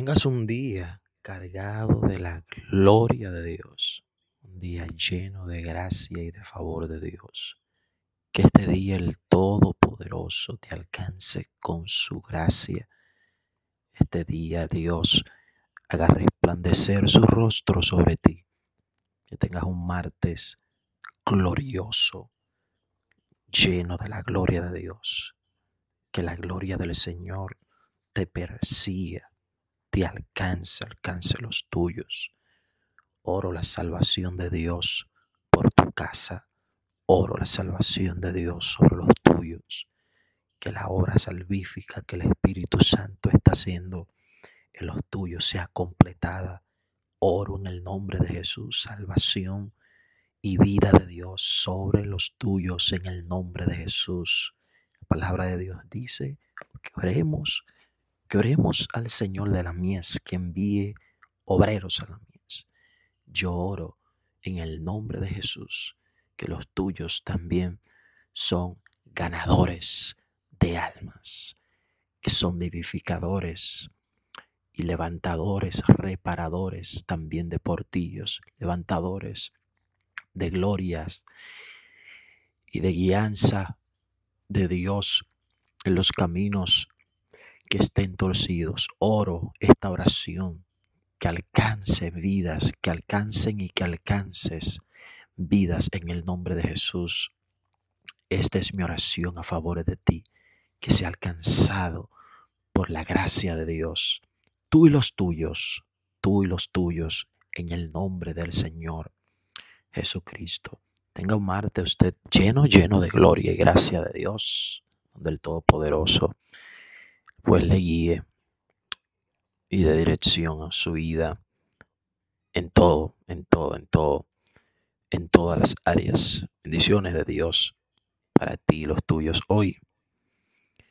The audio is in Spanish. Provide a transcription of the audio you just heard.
tengas un día cargado de la gloria de Dios, un día lleno de gracia y de favor de Dios. Que este día el Todopoderoso te alcance con su gracia. Este día Dios haga resplandecer su rostro sobre ti. Que tengas un martes glorioso, lleno de la gloria de Dios. Que la gloria del Señor te persiga, te alcance los tuyos. Oro la salvación de Dios por tu casa. Oro la salvación de Dios sobre los tuyos. Que la obra salvífica que el Espíritu Santo está haciendo en los tuyos sea completada. Oro en el nombre de Jesús, salvación y vida de Dios sobre los tuyos en el nombre de Jesús. La palabra de Dios dice que oremos al Señor de la mies, que envíe obreros a la mies. Yo oro en el nombre de Jesús, que los tuyos también son ganadores de almas, que son vivificadores y levantadores, reparadores también de portillos, levantadores de glorias y de guianza de Dios en los caminos que estén torcidos. Oro esta oración que alcance vidas, que alcancen y que alcances vidas en el nombre de Jesús. Esta es mi oración a favor de ti, que sea alcanzado por la gracia de Dios. Tú y los tuyos, en el nombre del Señor Jesucristo. Tenga un martes usted lleno de gloria y gracia de Dios, donde el Todopoderoso pues le guíe y de dirección a su vida en todas las áreas. Bendiciones de Dios para ti y los tuyos hoy.